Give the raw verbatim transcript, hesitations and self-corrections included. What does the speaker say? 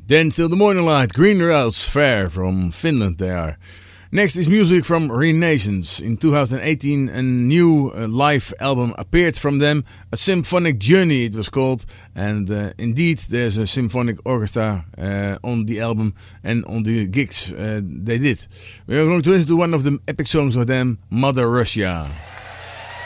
Then Still the Morning Light, Green Roads Fair from Finland they are. Next is music from Renaissance. In two thousand eighteen a new uh, live album appeared from them, A Symphonic Journey it was called, and uh, indeed there's a symphonic orchestra uh, on the album and on the gigs uh, they did. We are going to listen to one of the epic songs of them, Mother Russia.